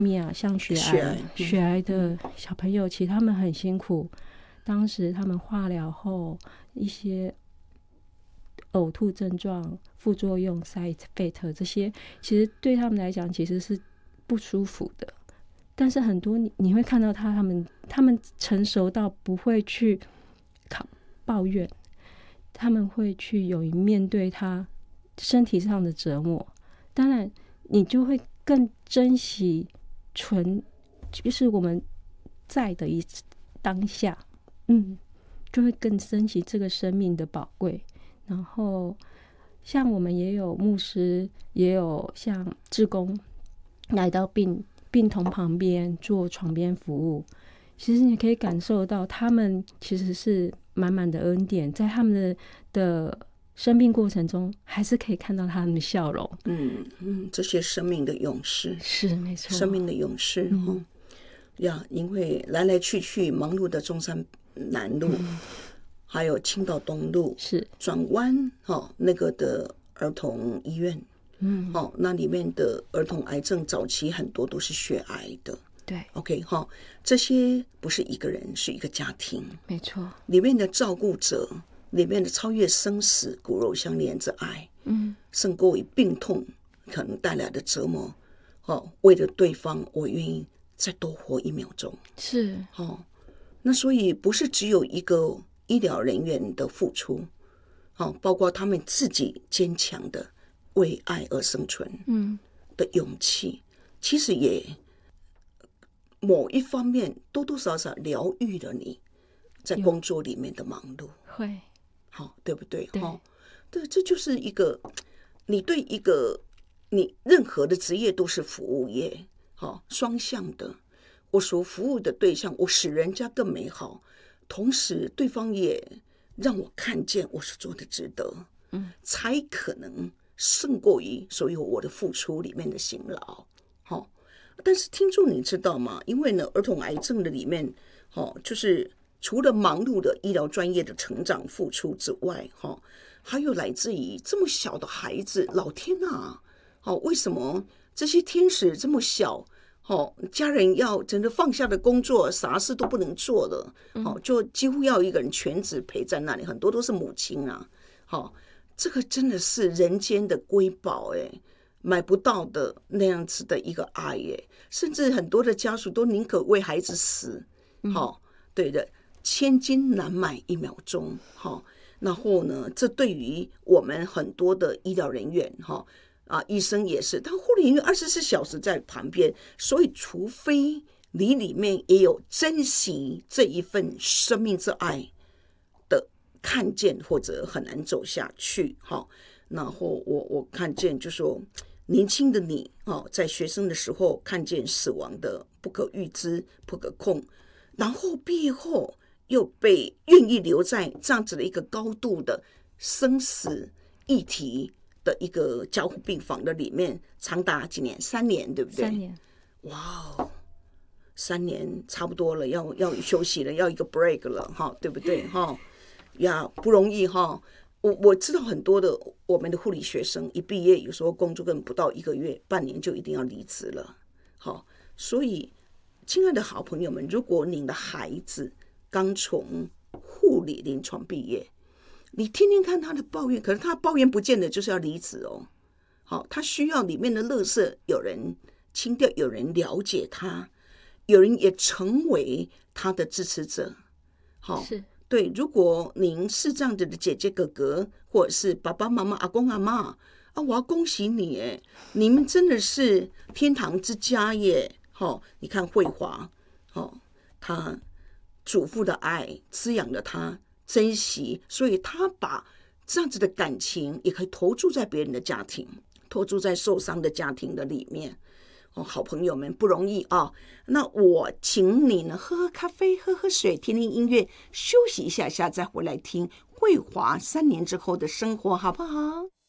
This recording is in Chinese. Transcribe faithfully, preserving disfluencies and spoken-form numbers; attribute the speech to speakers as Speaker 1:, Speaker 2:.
Speaker 1: 米娅像血癌血癌的小朋友，其实他们很辛苦。当时他们化疗后一些呕吐症状、副作用、side effect 这些，其实对他们来讲其实是不舒服的。但是很多 你, 你会看到他他们他们成熟到不会去抱怨，他们会去勇于面对他身体上的折磨。当然你就会更珍惜纯就是我们在的一当下，嗯，就会更珍惜这个生命的宝贵。然后像我们也有牧师，也有像志工来到病病童旁边做床边服务，其实你可以感受到他们其实是满满的恩典，在他们的的生病过程中还是可以看到他们的笑容。
Speaker 2: 嗯嗯，这些生命的勇士，
Speaker 1: 是没错，
Speaker 2: 生命的勇士。嗯、哦、呀，因为来来去去忙碌的中山南路、嗯、还有青岛东路
Speaker 1: 是
Speaker 2: 转弯、哦、那个的儿童医院，嗯，哦，那里面的儿童癌症早期很多都是血癌的。
Speaker 1: 对
Speaker 2: ，OK 哈、哦，这些不是一个人，是一个家庭，
Speaker 1: 没错。里
Speaker 2: 面的照顾者，里面的超越生死，骨肉相连之爱，嗯，胜过于病痛可能带来的折磨。哦，为了对方，我愿意再多活一秒钟。
Speaker 1: 是，
Speaker 2: 哦，那所以不是只有一个医疗人员的付出，哦，包括他们自己坚强的为爱而生存，嗯的勇气，其实也某一方面多多少少疗愈了你在工作里面的忙碌，
Speaker 1: 会，
Speaker 2: 好，对不对？
Speaker 1: 对，
Speaker 2: 对，这就是一个你对一个你任何的职业都是服务业，好，双向的。我所服务的对象，我使人家更美好，同时对方也让我看见我所做的值得，嗯，才可能胜过于所有我的付出里面的辛劳，好。但是听众你知道吗？因为呢，儿童癌症的里面，哦，就是除了忙碌的医疗专业的成长付出之外，哈，还有来自于这么小的孩子，老天啊，哦，为什么这些天使这么小？哦，家人要真的放下的工作，啥事都不能做了，哦，就几乎要一个人全职陪在那里，很多都是母亲啊，哦，这个真的是人间的瑰宝，哎。买不到的那样子的一个爱耶，甚至很多的家属都宁可为孩子死，好、嗯，对的，千金难买一秒钟，好，然后呢，这对于我们很多的医疗人员，哈啊，医生也是，他护理人员二十四小时在旁边，所以除非你里面也有珍惜这一份生命之爱的看见，或者很难走下去，哈，然后我我看见就说。年轻的你、哦、在学生的时候看见死亡的不可预知不可控，然后毕业后又被愿意留在这样子的一个高度的生死议题的一个加护病房的里面，长达几年？三年，对不对？
Speaker 1: 三年。
Speaker 2: 哇哦，三年差不多了，要要休息了，要一个 break 了，哈，对不对？哈呀，不容易哈。我我知道很多的我们的护理学生一毕业，有时候工作根本不到一个月、半年就一定要离职了。好，所以亲爱的好朋友们，如果您的孩子刚从护理临床毕业，你听听看他的抱怨，可是他抱怨不见得就是要离职哦。好，他需要里面的垃圾有人清掉，有人了解他，有人也成为他的支持者。好，是。对，如果您是这样子的姐姐哥哥，或者是爸爸妈妈、阿公阿嬷啊，我要恭喜你耶，你们真的是天堂之家耶！哦，你看慧华，哦，他祖父的爱滋养了他，珍惜，所以他把这样子的感情也可以投注在别人的家庭，投注在受伤的家庭的里面。哦，好朋友们不容易啊！那我请你呢，喝喝咖啡，喝喝水，听听音乐，休息一下下，再回来听慧华三年之后的生活，好不好？